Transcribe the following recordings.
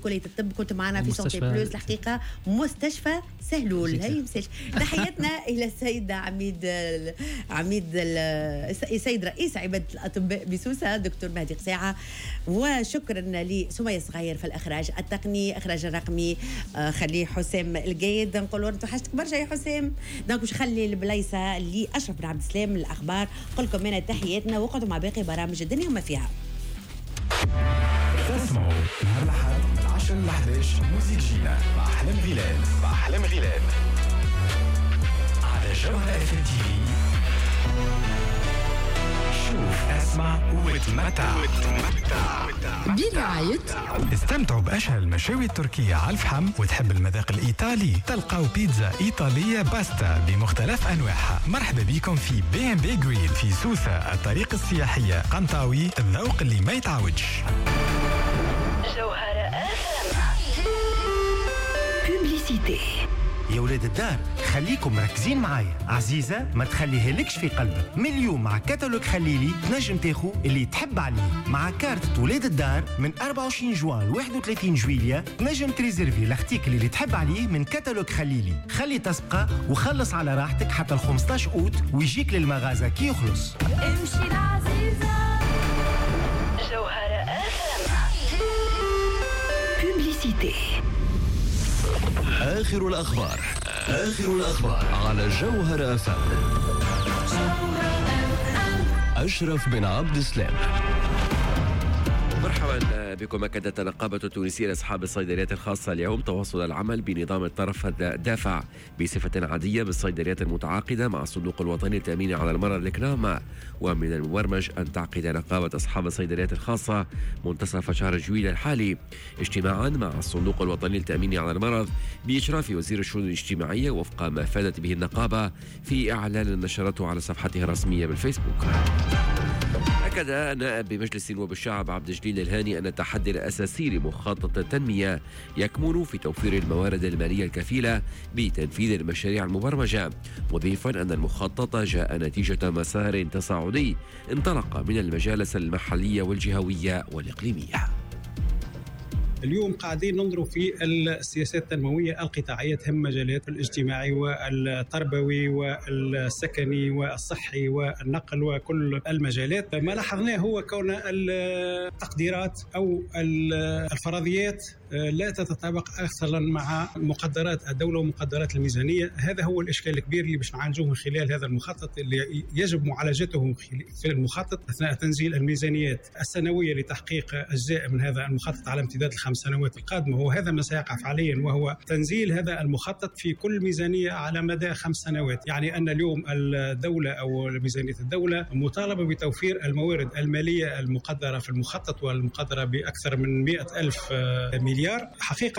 كلية الطب، كنت معنا في سونتي بلوس الحقيقة مستشفى سهلول. هاي مساج تحياتنا إلى السيد عميد السيد رئيس عبادة الأطباء بسوسة دكتور مهدي قساعة، وشكرا لسمية صغير في الإخراج التقني، إخراج الرقمي خليه حسام القايد. نقولوا أنتم حاجتك برشا يا حسام، دونك باش نخلي البلايصة اللي أشرف بن عبد السلام الأخبار. قل لكم أنا تحياتنا، وقعدوا مع باقي برامج الدنيا وما فيها. تسمعوا نهار الأحد من 10 ل 11 موسيقى جينا مع أحلام غلال على جوهرة اف ام تي في. شوف اسمع وتمتع برعاية استمتعوا بأشهى المشاوي التركية على الفحم. وتحب المذاق الإيطالي؟ تلقاو بيتزا إيطالية باستا بمختلف أنواعها. مرحبا بكم في B&B جريل في سوسة، الطريق السياحية قنطاوي، الذوق اللي ما يتعودش. جوهرة بوبليسيتي. يا ولاد الدار خليكم مركزين معايا. عزيزة ما تخليها لكش في قلبك. من اليوم مع كتالوج خليلي تنجم تاخو اللي تحب عليه. مع كارت ولاد الدار من 24 جوان ل 31 جويلية تنجم تريزيرفي لاختيك اللي تحب عليه من كتالوج خليلي. خلي تسبقة وخلص على راحتك حتى ال 15 أوت ويجيك للمغازة كي يخلص. امشي العزيزة. جوهرة بوبليسيتي. آخر الأخبار على جوهرة FM. أشرف بن عبد السلام. مرحبا بكم. أكدت النقابة التونسية لأصحاب الصيدليات الخاصة اليوم تواصل العمل بنظام الطرف الدافع بصفة عادية بالصيدليات المتعاقدة مع الصندوق الوطني للتأمين على المرض الكلام. ومن المبرمج أن تعقد نقابة أصحاب الصيدليات الخاصة منتصف شهر جويلية الحالي اجتماعا مع الصندوق الوطني للتأمين على المرض بإشراف وزير الشؤون الاجتماعية وفق ما فادت به النقابة في إعلان نشرته على صفحتها الرسمية بالفيسبوك. أكد نائب بمجلس نواب الشعب عبد الجليل الهاني أن التحدي الأساسي لمخطط التنمية يكمن في توفير الموارد المالية الكفيلة بتنفيذ المشاريع المبرمجة، مضيفا أن المخطط جاء نتيجة مسار تصاعدي انطلق من المجالس المحلية والجهوية والإقليمية. اليوم قاعدين ننظروا في السياسات التنموية القطاعية تهم مجالات الاجتماعي والتربوي والسكني والصحي والنقل وكل المجالات. ما لاحظناه هو كون التقديرات أو الفرضيات لا تتطابق أصلا مع مقدرات الدولة ومقدرات الميزانية. هذا هو الإشكال الكبير اللي باش نعالجوه من خلال هذا المخطط اللي يجب معالجته في المخطط أثناء تنزيل الميزانيات السنوية لتحقيق أجزاء من هذا المخطط على امتداد ال5 سنوات القادمة. وهذا ما سيقع فعليا، وهو تنزيل هذا المخطط في كل ميزانية على مدى 5 سنوات. يعني أن اليوم الدولة أو ميزانية الدولة مطالبة بتوفير الموارد المالية المقدرة في المخطط والمقدرة بأكثر من 100,000 مليار. حقيقة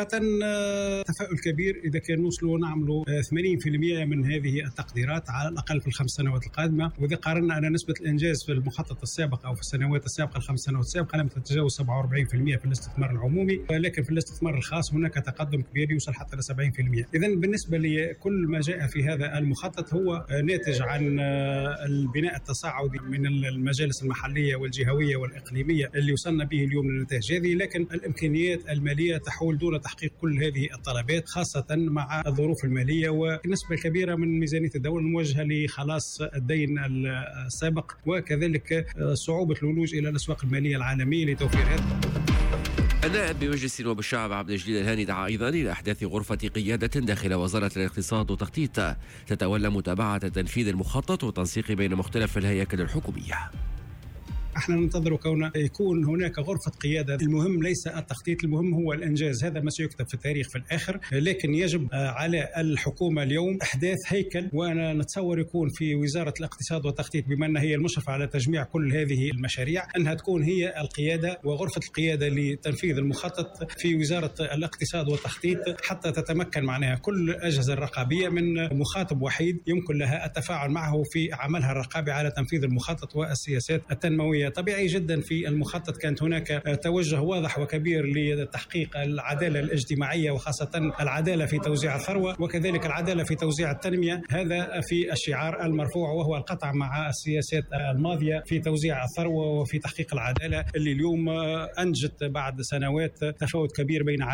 تفاؤل كبير إذا كان نوصلوا نعملوا 80% من هذه التقديرات على الأقل في ال5 سنوات القادمة. وإذا قارنا أن نسبة الإنجاز في المخطط السابق أو في السنوات السابقة ال5 سنوات السابقة لم تتجاوز 47% في الاستثمار العمومي، لكن في الاستثمار الخاص هناك تقدم كبير يوصل حتى ل 70%. إذن بالنسبة لكل ما جاء في هذا المخطط هو ناتج عن البناء التصاعدي من المجالس المحلية والجهوية والإقليمية اللي وصلنا به اليوم للنتائج هذه، لكن الإمكانيات المالية تحول دون تحقيق كل هذه الطلبات، خاصة مع الظروف المالية والنسبة الكبيرة من ميزانية الدولة موجهة لخلاص الدين السابق، وكذلك صعوبة الولوج إلى الأسواق المالية العالمية لتوفير هذا. النائب بمجلس نواب الشعب عبد الجليل الهاني دعا أيضا إلى إحداث غرفة قيادة داخل وزارة الاقتصاد والتخطيط تتولى متابعة تنفيذ المخطط والتنسيق بين مختلف الهياكل الحكومية. احنا ننتظر كون يكون هناك غرفة قيادة. المهم ليس التخطيط، المهم هو الإنجاز. هذا ما سيكتب في التاريخ في الآخر، لكن يجب على الحكومة اليوم إحداث هيكل، وأنا نتصور يكون في وزارة الاقتصاد والتخطيط بما أنها هي المشرفة على تجميع كل هذه المشاريع، أنها تكون هي القيادة وغرفة القيادة لتنفيذ المخطط في وزارة الاقتصاد والتخطيط، حتى تتمكن معناها كل الأجهزة الرقابية من مخاطب وحيد يمكن لها التفاعل معه في عملها الرقابي على تنفيذ المخطط والسياسات التنموية. طبيعي جدا في المخطط كانت هناك توجه واضح وكبير لتحقيق العدالة الاجتماعية، وخاصة العدالة في توزيع الثروة وكذلك العدالة في توزيع التنمية. هذا في الشعار المرفوع، وهو القطع مع السياسات الماضية في توزيع الثروة وفي تحقيق العدالة اللي اليوم أنجت بعد سنوات تفاوت كبير بين